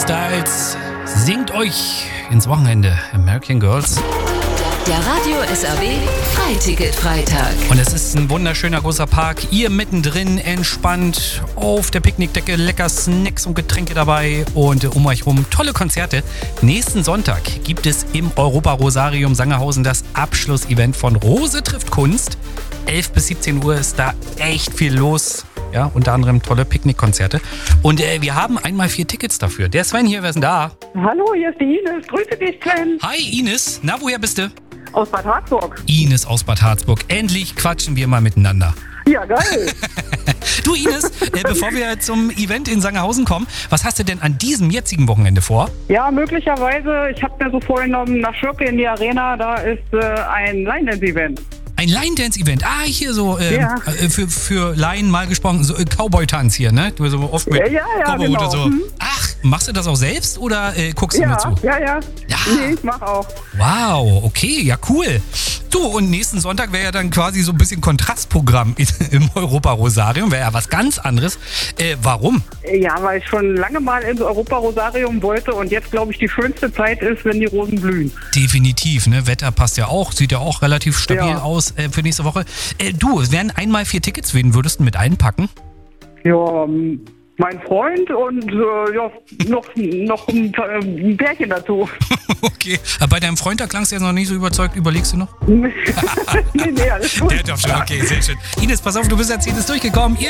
Styles singt euch ins Wochenende. American Girls. Der Radio SAW Freiticket-Freitag. Und es ist ein wunderschöner großer Park. Ihr mittendrin, entspannt auf der Picknickdecke, lecker Snacks und Getränke dabei und um euch rum tolle Konzerte. Nächsten Sonntag gibt es im Europa-Rosarium Sangerhausen das Abschlussevent von Rose trifft Kunst. 11 bis 17 Uhr ist da echt viel los. Ja, unter anderem tolle Picknickkonzerte. Und wir haben einmal 4 Tickets dafür. Der Sven hier, wer ist denn da? Hallo, hier ist die Ines. Grüße dich, Sven. Hi Ines, na woher bist du? Aus Bad Harzburg. Ines aus Bad Harzburg. Endlich quatschen wir mal miteinander. Ja, geil. Du Ines, bevor wir zum Event in Sangerhausen kommen, was hast du denn an diesem jetzigen Wochenende vor? Ja, möglicherweise, ich habe mir so vorgenommen, nach Schürke in die Arena, da ist ein Line-Dance-Event. Ein Line-Dance-Event. Hier so Ja. für Laien mal gesprochen, so Cowboy-Tanz hier, ne? Du so oft mit Ja, Cowboy genau. oder so. Ach, machst du das auch selbst oder guckst du nur zu? Ja. Ja. Nee, ich mach auch. Wow, okay, ja cool. Du, und nächsten Sonntag wäre ja dann quasi so ein bisschen Kontrastprogramm im Europa-Rosarium, wäre ja was ganz anderes. Warum? Ja, weil ich schon lange mal ins Europa-Rosarium wollte und jetzt, glaube ich, die schönste Zeit ist, wenn die Rosen blühen. Definitiv, ne? Wetter passt ja auch, sieht ja auch relativ stabil Ja. aus für nächste Woche. Du, es wären einmal 4 Tickets, wen würdest du mit einpacken? Ja, mein Freund und noch ein Pärchen dazu. Okay, aber bei deinem Freund, da klangst du jetzt noch nicht so überzeugt, überlegst du noch? nee, alles gut. Der darf schon, okay, sehr schön. Ines, pass auf, du bist jetzt hier durchgekommen.